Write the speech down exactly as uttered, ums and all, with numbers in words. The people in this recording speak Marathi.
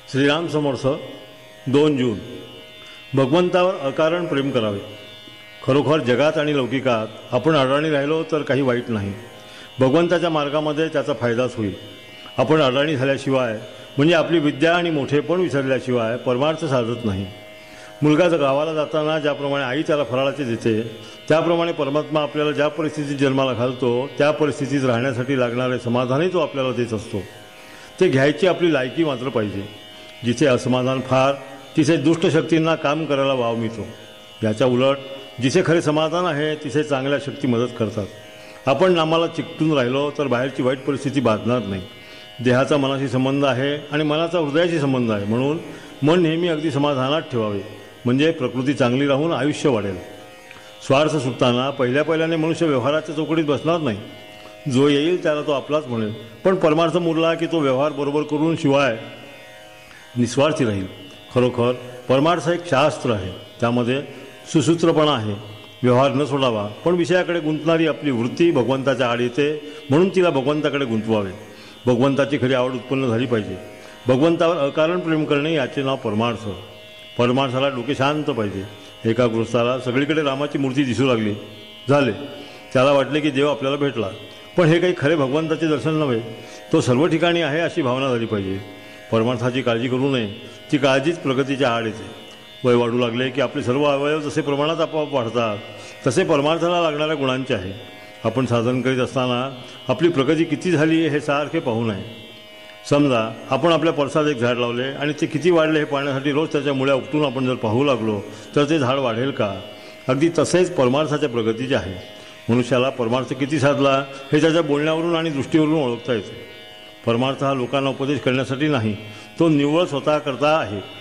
श्रीराम समर्थ दोन जून. भगवंतावर अकारण प्रेम करावे. खरोखर जगात आणि लौकिकात आपण अडाणी राहिलो तर काही वाईट नाही. भगवंताच्या मार्गामध्ये त्याचा फायदाच होईल. आपण अडाणी झाल्याशिवाय म्हणजे आपली विद्या आणि मोठेपण विसरल्याशिवाय परमार्थ साधत नाही. मुलगा जर गावाला जाताना ज्याप्रमाणे आई त्याला फराळाचे देते त्याप्रमाणे परमात्मा आपल्याला ज्या परिस्थितीत जन्माला घालतो त्या परिस्थितीत राहण्यासाठी लागणारे समाधानही तो आपल्याला देत असतो. ते घ्यायची आपली लायकी मात्र पाहिजे. जिथे असमाधान फार तिथे दुष्ट शक्तींना काम करायला वाव मिळतो. याच्या उलट जिथे खरे समाधान आहे तिथे चांगल्या शक्ती मदत करतात. आपण नामाला चिकटून राहिलो तर बाहेरची वाईट परिस्थिती बाधणार नाही. देहाचा मनाशी संबंध आहे आणि मनाचा हृदयाशी संबंध आहे. म्हणून मन नेहमी अगदी समाधानात ठेवावे म्हणजे प्रकृती चांगली राहून आयुष्य वाढेल. स्वार्थ सुटताना पहिल्या पहिल्याने मनुष्य व्यवहाराच्या चौकटीत बसणार नाही. जो येईल त्याला तो आपलाच म्हणेल. पण परमार्थ मुरला की तो व्यवहार बरोबर करून शिवाय निस्वार्थी राहील. खरोखर परमार्थ एक शास्त्र आहे. त्यामध्ये सुसूत्रपणा आहे. व्यवहार न सोडावा पण विषयाकडे गुंतणारी आपली वृत्ती भगवंताच्या आड येते म्हणून तिला भगवंताकडे गुंतवावे. भगवंताची खरी आवड उत्पन्न झाली पाहिजे. भगवंतावर अकारण प्रेम करणे याचे नाव परमार्थ. परमार्थाला डोके शांत पाहिजे. एका गृहस्थाला सगळीकडे रामाची मूर्ती दिसू लागली. झाले त्याला वाटले की देव आपल्याला भेटला. पण हे काही खरे भगवंताचे दर्शन नव्हे. तो सर्व ठिकाणी आहे अशी भावना झाली पाहिजे. परमार्थाची काळजी करू नये. ती काळजीच प्रगतीच्या आड येते. वय वाढू लागले की आपले सर्व अवयव जसे प्रमाणात आपोआप वाढतात तसे परमार्थाला लागणाऱ्या गुणांचे आहे. आपण साधन करीत असताना आपली प्रगती किती झाली हे सारखे पाहू नये. समजा आपण आपल्या परसात एक झाड लावले आणि ते किती वाढले हे पाहण्यासाठी रोज त्याच्या मुळ्या उपटून आपण जर पाहू लागलो तर ते झाड वाढेल का? अगदी तसेच परमार्थाच्या प्रगतीचे आहे. मनुष्याला परमार्थ किती साधला हे त्याच्या बोलण्यावरून आणि दृष्टीवरून ओळखता येते. परमार्थ हा लोकांना उपदेश करण्यासाठी नाही. तो निव्वळ स्वतः करता आहे.